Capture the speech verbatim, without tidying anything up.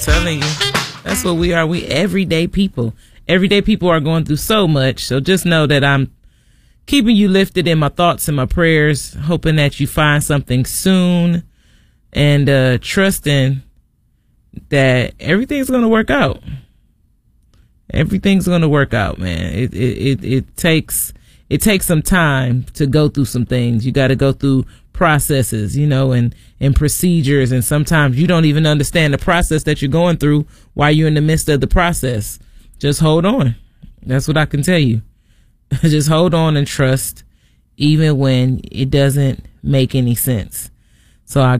telling you. That's what we are. We everyday people. Everyday people are going through so much. So just know that I'm keeping you lifted in my thoughts and my prayers, hoping that you find something soon, and uh, trusting that everything's going to work out. Everything's going to work out, man. It, it, it, it takes, it takes some time to go through some things. You got to go through processes, you know, and, and procedures. And sometimes you don't even understand the process that you're going through while you're in the midst of the process. Just hold on. That's what I can tell you. Just hold on and trust, even when it doesn't make any sense. So I